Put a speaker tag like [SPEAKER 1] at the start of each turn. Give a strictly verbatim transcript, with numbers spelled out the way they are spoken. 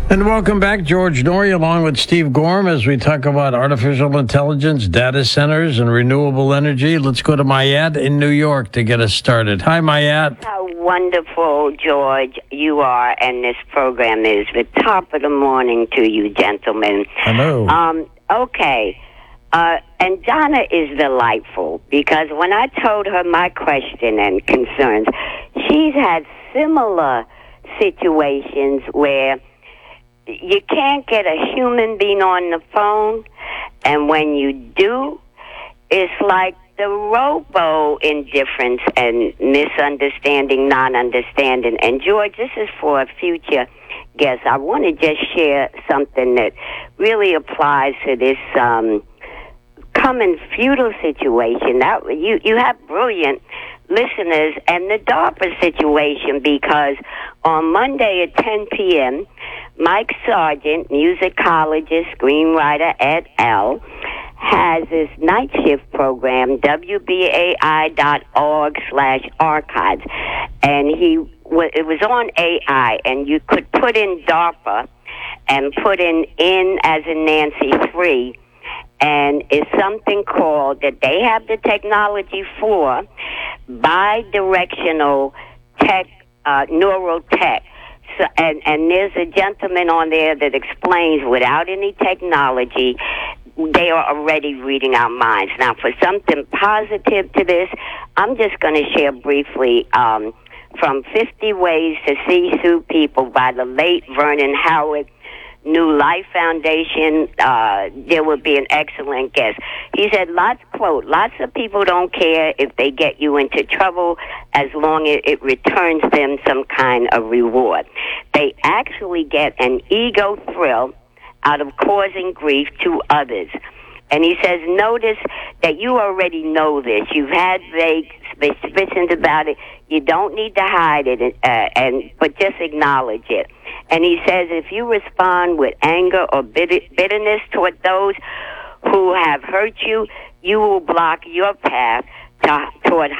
[SPEAKER 1] And welcome back, George Noory, along with Steve Gorham, as we talk about artificial intelligence, data centers, and renewable energy. Let's go to Mayat in New York to get us started. Hi, Mayat.
[SPEAKER 2] How wonderful, George, you are, and this program is. The top of the morning to you, gentlemen.
[SPEAKER 1] Hello.
[SPEAKER 2] Um, okay. Uh, and Donna is delightful, because when I told her my question and concerns, she's had similar situations where you can't get a human being on the phone, and when you do, it's like the robo indifference and misunderstanding, non-understanding. And George, this is for a future guest. I want to just share something that really applies to this um, common feudal situation. That you you have brilliant listeners, and the DARPA situation, because on Monday at ten p.m., Mike Sargent, musicologist, screenwriter et al., has this night shift program, W B A I dot org slash archives. And he it was on A I, and you could put in DARPA and put in in as in Nancy three, and it's something called, that they have the technology for, bidirectional tech, uh, neural tech. So, and, and there's a gentleman on there that explains, without any technology, they are already reading our minds. Now, for something positive to this, I'm just going to share briefly um, from fifty Ways to See Through People by the late Vernon Howard, New Life Foundation. Uh, there would be an excellent guest. He said, lots, quote, lots of people don't care if they get you into trouble as long as it returns them some kind of reward. They actually get an ego thrill out of causing grief to others. And he says, notice that you already know this. You've had vague suspicions about it. You don't need to hide it, uh, and but just acknowledge it. And he says, if you respond with anger or bitter, bitterness toward those who have hurt you, you will block your path to, toward